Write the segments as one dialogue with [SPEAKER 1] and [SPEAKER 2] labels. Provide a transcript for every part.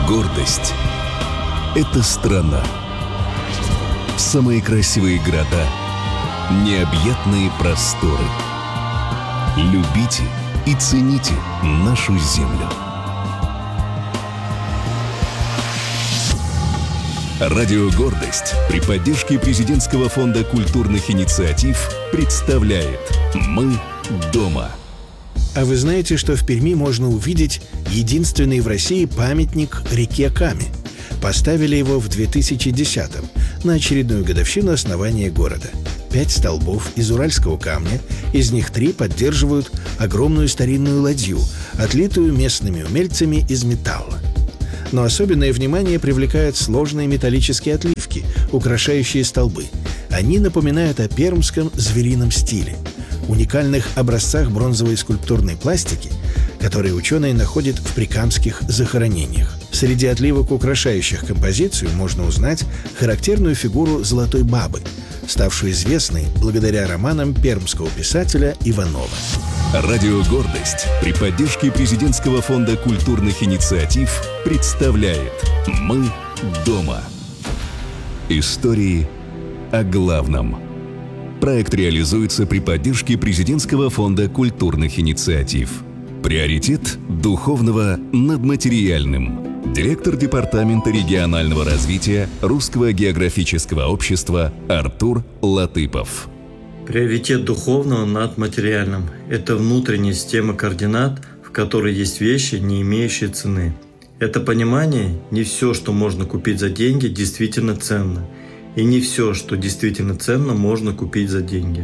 [SPEAKER 1] Гордость – это страна. Самые красивые города, необъятные просторы. Любите и цените нашу землю. Радио «Гордость» при поддержке Президентского фонда культурных инициатив представляет «Мы дома».
[SPEAKER 2] А вы знаете, что в Перми можно увидеть единственный в России памятник реке Каме? Поставили его в 2010-м, на очередную годовщину основания города. 5 столбов из уральского камня, из них 3 поддерживают огромную старинную ладью, отлитую местными умельцами из металла. Но особенное внимание привлекают сложные металлические отливки, украшающие столбы. Они напоминают о пермском зверином стиле, уникальных образцах бронзовой скульптурной пластики, которые ученые находят в прикамских захоронениях. Среди отливок, украшающих композицию, можно узнать характерную фигуру золотой бабы, ставшую известной благодаря романам пермского писателя Иванова.
[SPEAKER 1] Радио «Гордость» при поддержке Президентского фонда культурных инициатив представляет «Мы дома». Истории о главном. Проект реализуется при поддержке Президентского фонда культурных инициатив. Приоритет духовного над материальным. Директор Департамента регионального развития Русского географического общества Артур Латыпов.
[SPEAKER 3] Приоритет духовного над материальным – это внутренняя система координат, в которой есть вещи, не имеющие цены. Это понимание – не все, что можно купить за деньги, действительно ценно. И не все, что действительно ценно, можно купить за деньги.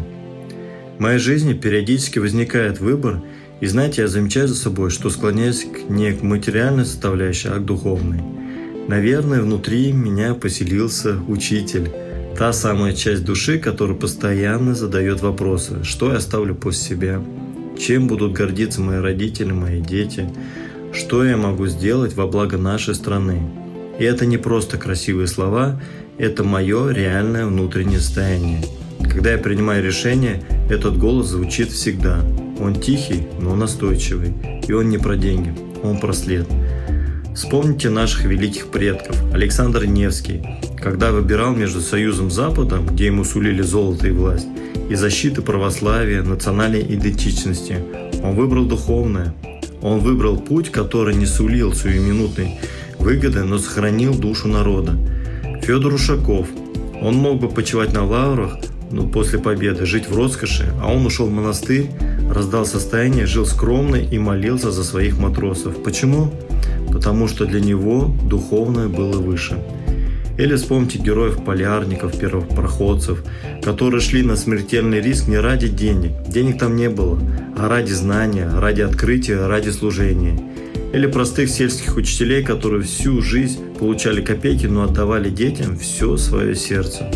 [SPEAKER 3] В моей жизни периодически возникает выбор, и знаете, я замечаю за собой, что склоняюсь не к материальной составляющей, а к духовной. Наверное, внутри меня поселился учитель. Та самая часть души, которая постоянно задает вопросы: что я оставлю после себя, чем будут гордиться мои родители, мои дети, что я могу сделать во благо нашей страны. И это не просто красивые слова, это мое реальное внутреннее состояние. Когда я принимаю решение, этот голос звучит всегда. Он тихий, но настойчивый. И он не про деньги, он про след. Вспомните наших великих предков. Александр Невский, когда выбирал между Союзом с Западом, где ему сулили золото и власть, и защитой православия, национальной идентичности, он выбрал духовное. Он выбрал путь, который не сулил сиюминутной выгоды, но сохранил душу народа. Федор Ушаков. Он мог бы почивать на лаврах, но после победы жить в роскоши, а он ушел в монастырь, раздал состояние, жил скромно и молился за своих матросов. Почему? Потому что для него духовное было выше. Или вспомните героев-полярников, первопроходцев, которые шли на смертельный риск не ради денег. Денег там не было, а ради знания, ради открытия, ради служения. Или простых сельских учителей, которые всю жизнь получали копейки, но отдавали детям все свое сердце.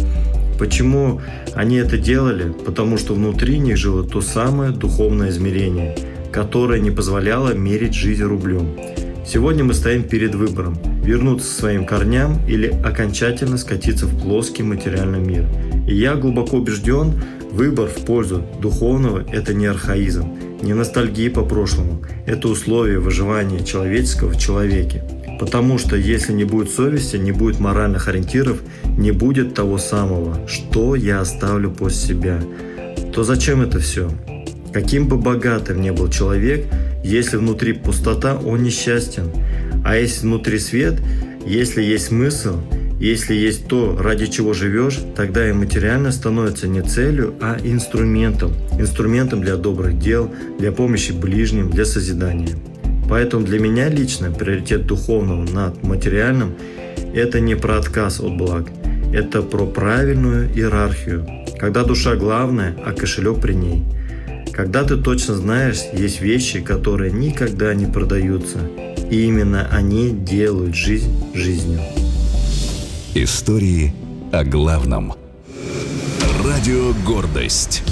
[SPEAKER 3] Почему они это делали? Потому что внутри них жило то самое духовное измерение, которое не позволяло мерить жизнь рублем. Сегодня мы стоим перед выбором – вернуться к своим корням или окончательно скатиться в плоский материальный мир. И я глубоко убежден, выбор в пользу духовного – это не архаизм, не ностальгия по прошлому, это условие выживания человеческого в человеке. Потому что если не будет совести, не будет моральных ориентиров, не будет того самого, что я оставлю после себя, то зачем это все? Каким бы богатым ни был человек, если внутри пустота, он несчастен. А если внутри свет, если есть смысл, если есть то, ради чего живешь, тогда и материально становится не целью, а инструментом. Инструментом для добрых дел, для помощи ближним, для созидания. Поэтому для меня лично приоритет духовного над материальным – это не про отказ от благ, это про правильную иерархию, когда душа главная, а кошелек при ней. Когда ты точно знаешь, есть вещи, которые никогда не продаются, и именно они делают жизнь жизнью.
[SPEAKER 1] Истории о главном. Радио «Гордость».